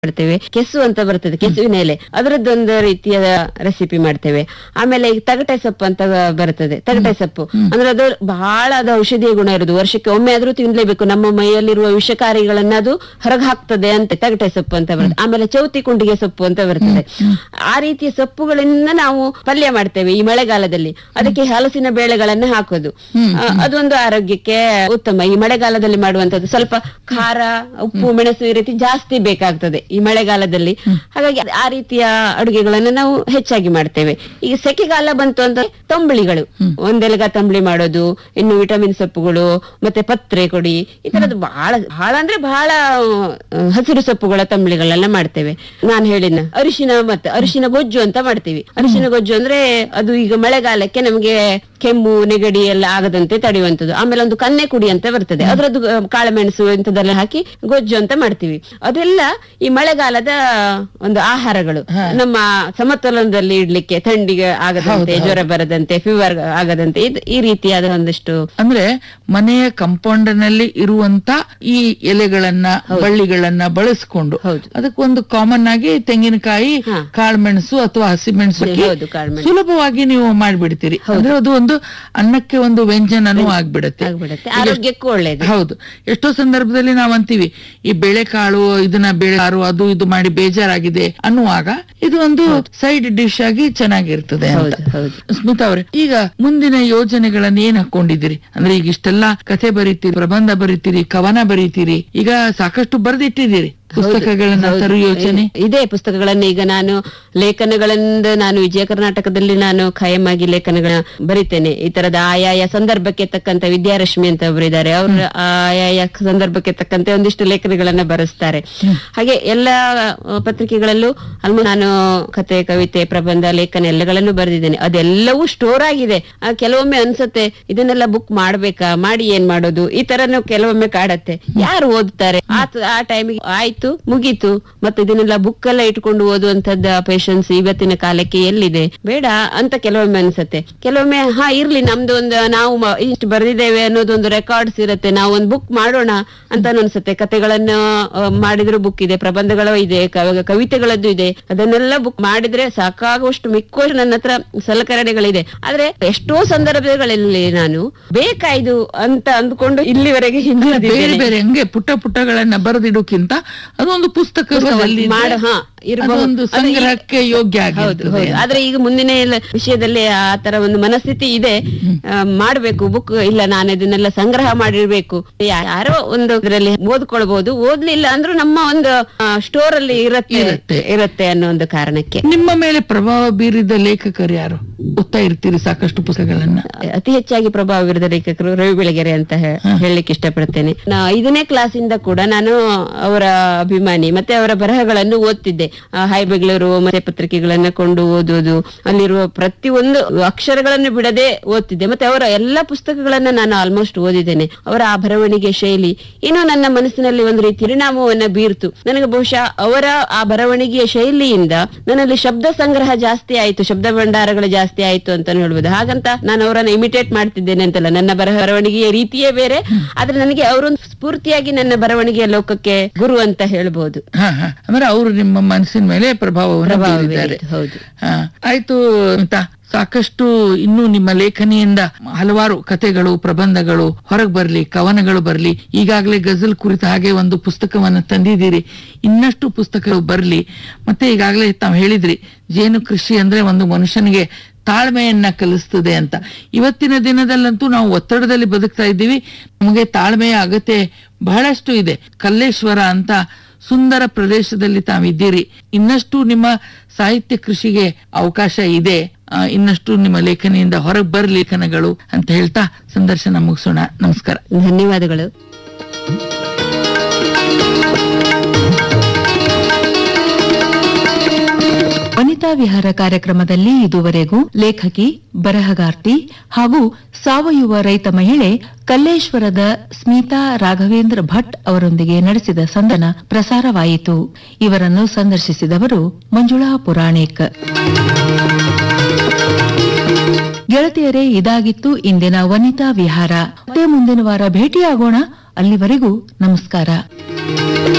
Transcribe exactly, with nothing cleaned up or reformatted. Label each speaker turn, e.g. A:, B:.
A: ಮಾಡ್ತೇವೆ. ಕೆಸು ಅಂತ ಬರ್ತದೆ, ಕೆಸುವಿನ ಎಲೆ, ಅದರದ್ದೊಂದು ರೀತಿಯ ರೆಸಿಪಿ ಮಾಡ್ತೇವೆ. ಆಮೇಲೆ ಈಗ ತಗಟೆ ಸೊಪ್ಪು ಅಂತ ಬರ್ತದೆ. ತಗಟೆ ಸೊಪ್ಪು ಅಂದ್ರೆ ಅದು ಬಹಳ ಅದು ಔಷಧೀಯ ಗುಣ ಇರುದು. ವರ್ಷಕ್ಕೆ ಒಮ್ಮೆ ಆದ್ರೂ ತಿನ್ಲೇಬೇಕು. ನಮ್ಮ ಮೈಯಲ್ಲಿರುವ ವಿಷಕಾರಿಗಳನ್ನ ಅದು ಹೊರಗೆ ಹಾಕ್ತದೆ ಅಂತ ತಗಟೆ ಸೊಪ್ಪು ಅಂತ ಬರ್ತದೆ. ಆಮೇಲೆ ಚೌತಿ ಕುಂಡಿಗೆ ಸೊಪ್ಪು ಅಂತ ಬರ್ತದೆ. ಆ ರೀತಿಯ ಸೊಪ್ಪುಗಳಿಂದ ನಾವು ಪಲ್ಯ ಮಾಡ್ತೇವೆ ಈ ಮಳೆಗಾಲದಲ್ಲಿ. ಅದಕ್ಕೆ ಹಲಸಿನ ಬೇಳೆಗಳನ್ನ ಹಾಕೋದು, ಆ, ಅದೊಂದು ಆರೋಗ್ಯಕ್ಕೆ ಉತ್ತಮ. ಈ ಮಳೆಗಾಲದಲ್ಲಿ ಮಾಡುವಂತದ್ದು ಸ್ವಲ್ಪ ಖಾರ, ಉಪ್ಪು, ಮೆಣಸು ಈ ರೀತಿ ಜಾಸ್ತಿ ಬೇಕಾಗ್ತದೆ ಈ ಮಳೆಗಾಲದಲ್ಲಿ. ಹಾಗಾಗಿ ಆ ರೀತಿಯ ಅಡುಗೆಗಳನ್ನು ನಾವು ಹೆಚ್ಚಾಗಿ ಮಾಡ್ತೇವೆ. ಈಗ ಸೆಕೆಗಾಲ ಬಂತು ಅಂತ ತಂಬಳಿಗಳು, ಒಂದೆಲಗ ತಂಬಳಿ ಮಾಡೋದು, ಇನ್ನು ವಿಟಮಿನ್ ಸೊಪ್ಪುಗಳು, ಮತ್ತೆ ಪತ್ರೆ ಕೊಡಿ, ಈ ತರದ್ದು ಬಹಳ ಬಹಳ ಅಂದ್ರೆ ಬಹಳ ಹಸಿರು ಸೊಪ್ಪುಗಳ ತಂಬಳಿಗಳನ್ನ ಮಾಡ್ತೇವೆ. ನಾನು ಹೇಳಿನ ಅರಿಶಿನ ಮತ್ತೆ ಅರಿಶಿನ ಗೊಜ್ಜು ಅಂತ ಮಾಡ್ತೀವಿ. ಅರಿಶಿನ ಗೊಜ್ಜು ಅಂದ್ರೆ ಅದು ಈಗ ಮಳೆಗಾಲಕ್ಕೆ ನಮಗೆ ಕೆಮ್ಮು, ನೆಗಡಿ ಎಲ್ಲ ಆಗದಂತೆ ತಡೆಯುವಂತದ್ದು. ಆಮೇಲೆ ಒಂದು ಕನ್ನೆ ಕುಡಿ ಅಂತ ಬರ್ತದೆ, ಅದರದ್ದು ಕಾಳುಮೆಣಸು ಇಂಥದ್ದೆಲ್ಲ ಹಾಕಿ ಗೊಜ್ಜು ಅಂತ ಮಾಡ್ತೀವಿ. ಅದೆಲ್ಲ ಈ ಮಳೆಗಾಲದ ಒಂದು ಆಹಾರಗಳು, ನಮ್ಮ ಸಮತೋಲನದಲ್ಲಿ ಇಡ್ಲಿಕ್ಕೆ, ಥಂಡಿಗೆ ಆಗದಂತೆ, ಜ್ವರ ಬರದಂತೆ, ಫೀವರ್ ಆಗದಂತೆ, ಇದು ಈ ರೀತಿಯಾದ ಒಂದಿಷ್ಟು.
B: ಅಂದ್ರೆ ಮನೆಯ ಕಾಂಪೌಂಡ್ ನಲ್ಲಿ ಇರುವಂತ ಈ ಎಲೆಗಳನ್ನ, ಬಳ್ಳಿಗಳನ್ನ ಬಳಸಿಕೊಂಡು ಅದಕ್ಕೊಂದು ಕಾಮನ್ ಆಗಿ ತೆಂಗಿನಕಾಯಿ, ಕಾಳುಮೆಣಸು ಅಥವಾ ಹಸಿಮೆಣಸು ಸುಲಭವಾಗಿ ನೀವು ಮಾಡ್ಬಿಡ್ತೀರಿ. ಅಂದ್ರೆ ಅದು ಒಂದು ಅನ್ನಕ್ಕೆ ಒಂದು ವ್ಯಂಜನನೂ ಆಗ್ಬಿಡತ್ತೆ,
A: ಆರೋಗ್ಯಕ್ಕೂ ಒಳ್ಳೇದು.
B: ಹೌದು. ಎಷ್ಟೋ ಸಂದರ್ಭದಲ್ಲಿ ನಾವ್ ಅಂತೀವಿ ಈ ಬೇಳೆಕಾಳು ಇದನ್ನ ಬೇಳೆಕಾಳು ಅದು ಇದು ಮಾಡಿ ಬೇಜಾರಾಗಿದೆ ಅನ್ನುವಾಗ ಇದು ಒಂದು ಸೈಡ್ ಡಿಶ್ ಆಗಿ ಚೆನ್ನಾಗಿರ್ತದೆ ಅಂತ. ಸ್ಮಿತಾ ಅವರೇ, ಈಗ ಮುಂದಿನ ಯೋಜನೆಗಳನ್ನ ಏನ್ ಹಾಕೊಂಡಿದ್ದೀರಿ? ಅಂದ್ರೆ ಈಗ ಇಷ್ಟೆಲ್ಲಾ ಕಥೆ ಬರೀತೀರಿ, ಪ್ರಬಂಧ ಬರೀತೀರಿ, ಕವನ ಬರೀತೀರಿ, ಈಗ ಸಾಕಷ್ಟು ಬರೆದಿಟ್ಟಿದ್ದೀರಿ. ಪುಸ್ತಕಗಳನ್ನ ತರುವ ಯೋಚನೆ
A: ಇದೆ. ಪುಸ್ತಕಗಳನ್ನ ಈಗ ನಾನು ಲೇಖನಗಳಿಂದ ನಾನು ವಿಜಯ ಕರ್ನಾಟಕದಲ್ಲಿ ನಾನು ಖಾಯಂ ಆಗಿ ಲೇಖನಗಳನ್ನ ಬರಿತೇನೆ. ಈ ತರದ ಆಯಾಯ ಸಂದರ್ಭಕ್ಕೆ ತಕ್ಕಂತೆ ವಿದ್ಯಾರಶ್ಮಿ ಅಂತ ಒಬ್ಬರಿದ್ದಾರೆ, ಅವ್ರ ಆಯಾಯ ಸಂದರ್ಭಕ್ಕೆ ತಕ್ಕಂತೆ ಒಂದಿಷ್ಟು ಲೇಖನಗಳನ್ನ ಬರೆಸ್ತಾರೆ. ಹಾಗೆ ಎಲ್ಲಾ ಪತ್ರಿಕೆಗಳಲ್ಲೂ ಆಲ್ಮೋಸ್ಟ್ ನಾನು ಕತೆ, ಕವಿತೆ, ಪ್ರಬಂಧ, ಲೇಖನ ಎಲ್ಲಗಳನ್ನು ಬರೆದಿದ್ದೇನೆ. ಅದೆಲ್ಲವೂ ಸ್ಟೋರ್ ಆಗಿದೆ. ಕೆಲವೊಮ್ಮೆ ಅನ್ಸತ್ತೆ ಇದನ್ನೆಲ್ಲ ಬುಕ್ ಮಾಡ್ಬೇಕಾ, ಮಾಡಿ ಏನ್ ಮಾಡೋದು, ಈ ತರನು ಕೆಲವೊಮ್ಮೆ ಕಾಡತ್ತೆ. ಯಾರು ಓದ್ತಾರೆ? ಆ ಟೈಮಿಗೆ ಆಯ್ತು, ಮುಗೀತು. ಮತ್ತೆ ಇದನ್ನೆಲ್ಲ ಬುಕ್ ಎಲ್ಲ ಇಟ್ಕೊಂಡು ಓದುವಂತದ್ದ ಪೇಶನ್ಸ್ ಇವತ್ತಿನ ಕಾಲಕ್ಕೆ ಎಲ್ಲಿದೆ? ಬೇಡ ಅಂತ ಕೆಲವೊಮ್ಮೆ ಅನ್ಸತ್ತೆ. ಕೆಲವೊಮ್ಮೆ ಹಾ ಇರ್ಲಿ, ನಮ್ದು ಒಂದು ನಾವು ಇಷ್ಟು ಬರೆದಿದ್ದೇವೆ ಅನ್ನೋದೊಂದು ರೆಕಾರ್ಡ್ಸ್ ಇರುತ್ತೆ, ನಾವು ಒಂದು ಬುಕ್ ಮಾಡೋಣ ಅಂತ ಅನ್ಸುತ್ತೆ. ಕತೆಗಳನ್ನು ಮಾಡಿದ್ರು ಬುಕ್ ಇದೆ, ಪ್ರಬಂಧಗಳು ಇದೆ, ಕವಿತೆಗಳದ್ದು ಇದೆ. ಅದನ್ನೆಲ್ಲ ಬುಕ್ ಮಾಡಿದ್ರೆ ಸಾಕಾಗುವಷ್ಟು ಮಿಕ್ಕುವಷ್ಟು ನನ್ನ ಹತ್ರ ಸಲಕರಣೆಗಳಿದೆ. ಆದ್ರೆ ಎಷ್ಟೋ ಸಂದರ್ಭಗಳಲ್ಲಿ ನಾನು ಬೇಕಾಯ್ದು ಅಂತ ಅಂದ್ಕೊಂಡು ಇಲ್ಲಿವರೆಗೆ ಹಿಂದೆ
B: ಬೇರೆ ಬೇರೆ ಹಂಗೆ ಪುಟ್ಟ ಪುಟ್ಟಗಳನ್ನ ಬರೆದಿಡೋಕ್ಕಿಂತ ಅದೊಂದು ಪುಸ್ತಕ
A: ಮಾಡ ಹಾ
B: ಇರಬಹುದು, ಸಂಗ್ರಹಕ್ಕೆ ಯೋಗ್ಯ.
A: ಹೌದು ಹೌದು. ಆದ್ರೆ ಈಗ ಮುಂದಿನ ವಿಷಯದಲ್ಲಿ ಆ ತರ ಒಂದು ಮನಸ್ಥಿತಿ ಇದೆ. ಮಾಡ್ಬೇಕು ಬುಕ್, ಇಲ್ಲ ನಾನು ಇದನ್ನೆಲ್ಲ ಸಂಗ್ರಹ ಮಾಡಿರ್ಬೇಕು. ಯಾರೋ ಒಂದು ಇದರಲ್ಲಿ ಓದ್ಕೊಳ್ಬಹುದು, ಓದ್ಲಿಲ್ಲ ಅಂದ್ರೂ ನಮ್ಮ ಒಂದು ಸ್ಟೋರ್ ಅಲ್ಲಿ ಇರತ್ತೆ ಇರತ್ತೆ ಅನ್ನೋ ಒಂದು ಕಾರಣಕ್ಕೆ.
B: ನಿಮ್ಮ ಮೇಲೆ ಪ್ರಭಾವ ಬೀರಿದ ಲೇಖಕರು ಯಾರು? ಓದ್ತಾ ಇರ್ತೀರಿ ಸಾಕಷ್ಟು ಪುಸ್ತಕಗಳನ್ನ.
A: ಅತಿ ಹೆಚ್ಚಾಗಿ ಪ್ರಭಾವ ಬೀರಿದ ಲೇಖಕರು ರವಿ ಬೆಳಗೆರೆ ಅಂತ ಹೇಳಲಿಕ್ಕೆ ಇಷ್ಟಪಡ್ತೇನೆ. ಐದನೇ ಕ್ಲಾಸ್ ಇಂದ ಕೂಡ ನಾನು ಅವರ ಅಭಿಮಾನಿ, ಮತ್ತೆ ಅವರ ಬರಹಗಳನ್ನು ಓದ್ತಿದ್ದೆ. ಹೈ ಬೆಂಗಳೂರು ಮತ್ತೆ ಪತ್ರಿಕೆಗಳನ್ನ ಕೊಂಡು ಓದೋದು, ಅಲ್ಲಿರುವ ಪ್ರತಿಯೊಂದು ಅಕ್ಷರಗಳನ್ನು ಬಿಡದೆ ಓದ್ತಿದ್ದೆ. ಮತ್ತೆ ಅವರ ಎಲ್ಲಾ ಪುಸ್ತಕಗಳನ್ನ ನಾನು ಆಲ್ಮೋಸ್ಟ್ ಓದಿದ್ದೇನೆ. ಅವರ ಆ ಬರವಣಿಗೆ ಶೈಲಿ ಏನೋ ನನ್ನ ಮನಸ್ಸಿನಲ್ಲಿ ಒಂದು ರೀತಿ ಪರಿಣಾಮವನ್ನ ಬೀರ್ತು. ನನಗೆ ಬಹುಶಃ ಅವರ ಆ ಬರವಣಿಗೆಯ ಶೈಲಿಯಿಂದ ನನ್ನಲ್ಲಿ ಶಬ್ದ ಸಂಗ್ರಹ ಜಾಸ್ತಿ ಆಯ್ತು, ಶಬ್ದ ಭಂಡಾರಗಳು ಜಾಸ್ತಿ ಆಯ್ತು ಅಂತ ಹೇಳ್ಬೋದು. ಹಾಗಂತ ನಾನು ಅವರನ್ನ ಇಮಿಟೇಟ್ ಮಾಡ್ತಿದ್ದೇನೆ ಅಂತಲ್ಲ, ನನ್ನ ಬರಹ ಬರವಣಿಗೆಯ ರೀತಿಯೇ ಬೇರೆ. ಆದ್ರೆ ನನಗೆ ಅವರೊಂದು ಸ್ಫೂರ್ತಿಯಾಗಿ ನನ್ನ ಬರವಣಿಗೆಯ ಲೋಕಕ್ಕೆ ಗುರು ಅಂತ ಹೇಳ್ಬಹುದು.
B: ಅಂದ್ರೆ ಅವರು ನಿಮ್ಮ ಮನಸ್ಸಿನ ಮೇಲೆ ಪ್ರಭಾವವನ್ನು ಬೀರಿದ್ದಾರೆ.
A: ಹೌದು.
B: ಆಯ್ತು ಅಂತ ಸಾಕಷ್ಟು ಇನ್ನು ನಿಮ್ಮ ಲೇಖನಿಯಿಂದ ಹಲವಾರು ಕಥೆಗಳು, ಪ್ರಬಂಧಗಳು ಹೊರಗೆ ಬರ್ಲಿ, ಕವನಗಳು ಬರ್ಲಿ. ಈಗಾಗಲೇ ಗಜಲ್ ಕುರಿತ ಹಾಗೆ ಒಂದು ಪುಸ್ತಕವನ್ನು ತಂದಿದ್ದೀರಿ, ಇನ್ನಷ್ಟು ಪುಸ್ತಕಗಳು ಬರ್ಲಿ. ಮತ್ತೆ ಈಗಾಗಲೇ ತಾವು ಹೇಳಿದ್ರಿ ಜೇನು ಕೃಷಿ ಅಂದ್ರೆ ಒಂದು ಮನುಷ್ಯನಿಗೆ ತಾಳ್ಮೆಯನ್ನ ಕಲಿಸ್ತದೆ ಅಂತ. ಇವತ್ತಿನ ದಿನದಲ್ಲಂತೂ ನಾವು ಒತ್ತಡದಲ್ಲಿ ಬದುಕ್ತಾ ಇದ್ದೀವಿ, ನಮಗೆ ತಾಳ್ಮೆಯ ಅಗತ್ಯ ಬಹಳಷ್ಟು ಇದೆ. ಕಲ್ಲೇಶ್ವರ ಅಂತ ಸುಂದರ ಪ್ರದೇಶದಲ್ಲಿ ತಾವಿದ್ದೀರಿ. ಇನ್ನಷ್ಟು ನಿಮ್ಮ ಸಾಹಿತ್ಯ ಕೃಷಿಗೆ ಅವಕಾಶ ಇದೆ, ಇನ್ನಷ್ಟು ನಿಮ್ಮ ಲೇಖನಿಯಿಂದ ಹೊರಗೆ ಬರ ಲೇಖನಗಳು ಅಂತ ಹೇಳ್ತಾ ಸಂದರ್ಶನ ಮುಗಿಸೋಣ. ನಮಸ್ಕಾರ.
A: ಧನ್ಯವಾದಗಳು.
C: ವನಿತಾ ವಿಹಾರ ಕಾರ್ಯಕ್ರಮದಲ್ಲಿ ಇದುವರೆಗೂ ಲೇಖಕಿ, ಬರಹಗಾರ್ತಿ ಹಾಗೂ ಸಾವಯವ ರೈತ ಮಹಿಳೆ ಕಲ್ಲೇಶ್ವರದ ಸ್ಮಿತಾ ರಾಘವೇಂದ್ರ ಭಟ್ ಅವರೊಂದಿಗೆ ನಡೆಸಿದ ಸಂದರ್ಶನ ಪ್ರಸಾರವಾಯಿತು. ಇವರನ್ನು ಸಂದರ್ಶಿಸಿದವರು ಮಂಜುಳಾ ಪುರಾಣಿಕ್. ಗೆಳತಿಯರೇ, ಇದಾಗಿತ್ತು ಇಂದಿನ ವನಿತಾ ವಿಹಾರ. ಮತ್ತೆ ಮುಂದಿನ ವಾರ ಭೇಟಿಯಾಗೋಣ. ಅಲ್ಲಿವರೆಗೂ ನಮಸ್ಕಾರ.